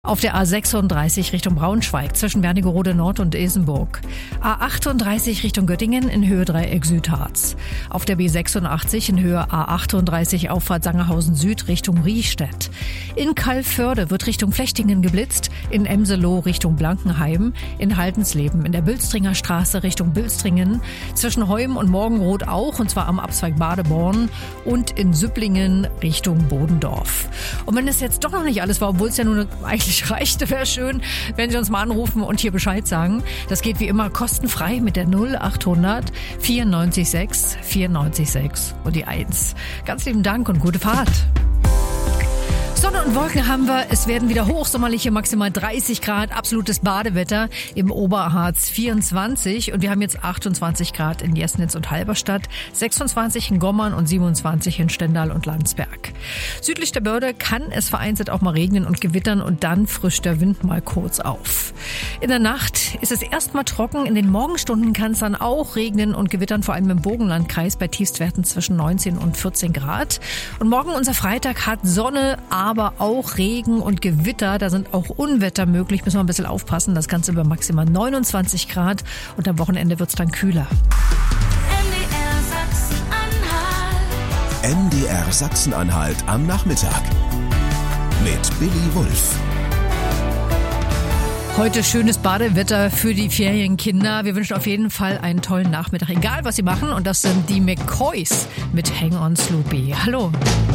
Auf der A36 Richtung Braunschweig zwischen Wernigerode Nord und Ilsenburg. A38 Richtung Göttingen in Höhe Dreieck Südharz. Auf der B86 in Höhe A38 Auffahrt Sangerhausen Süd Richtung Riehstedt. In Calvörde wird Richtung Flechtingen geblitzt. In Emseloh Richtung Blankenheim. In Haltensleben in der Bülstringer Straße Richtung Bülstringen. Zwischen Heum und Morgenroth auch, und zwar am Abzweig Badeborn. Und in Süpplingen Richtung Bodendorf. Und wenn es jetzt doch noch nicht alles war, obwohl es ja nun eigentlich reicht, wäre schön, wenn Sie uns mal anrufen und hier Bescheid sagen. Das geht wie immer kostenfrei mit der 0800 94 94 6 und die 1. Ganz lieben Dank und gute Fahrt. Sonne und Wolken haben wir. Es werden wieder hochsommerliche, maximal 30 Grad, absolutes Badewetter im Oberharz 24. Und wir haben jetzt 28 Grad in Jesnitz und Halberstadt, 26 in Gommern und 27 in Stendal und Landsberg. Südlich der Börde kann es vereinzelt auch mal regnen und gewittern und dann frischt der Wind mal kurz auf. In der Nacht ist es erstmal trocken. In den Morgenstunden kann es dann auch regnen und gewittern, vor allem im Burgenlandkreis bei Tiefstwerten zwischen 19 und 14 Grad. Und morgen, unser Freitag, hat Sonne, aber auch Regen und Gewitter. Da sind auch Unwetter möglich. Müssen wir ein bisschen aufpassen. Das Ganze über maximal 29 Grad. Und am Wochenende wird es dann kühler. MDR Sachsen-Anhalt am Nachmittag. Mit Billy Wulff. Heute schönes Badewetter für die Ferienkinder. Wir wünschen auf jeden Fall einen tollen Nachmittag, egal was sie machen. Und das sind die McCoys mit Hang on Sloopy. Hallo.